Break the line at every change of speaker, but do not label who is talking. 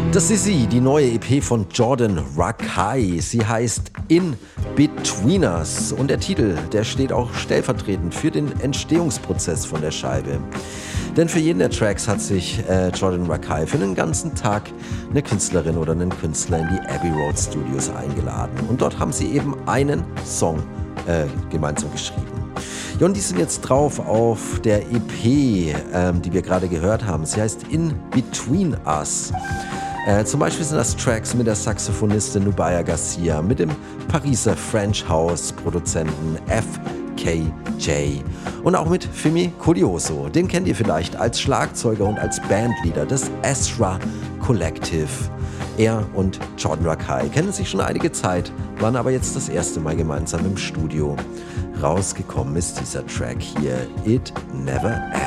Das ist sie, die neue EP von Jordan Rakei. Sie heißt In Between Us und der Titel, der steht auch stellvertretend für den Entstehungsprozess von der Scheibe. Denn für jeden der Tracks hat sich Jordan Rakei für einen ganzen Tag eine Künstlerin oder einen Künstler in die Abbey Road Studios eingeladen. Und dort haben sie eben einen Song gemeinsam geschrieben. Ja, und die sind jetzt drauf auf der EP, die wir gerade gehört haben. Sie heißt In Between Us. Zum Beispiel sind das Tracks mit der Saxophonistin Nubia Garcia, mit dem Pariser French House Produzenten FKJ und auch mit Fimi Colioso. Den kennt ihr vielleicht als Schlagzeuger und als Bandleader des Ezra Collective. Er und Jordan Rakei kennen sich schon einige Zeit, waren aber jetzt das erste Mal gemeinsam im Studio. Rausgekommen ist dieser Track hier, It Never Ends.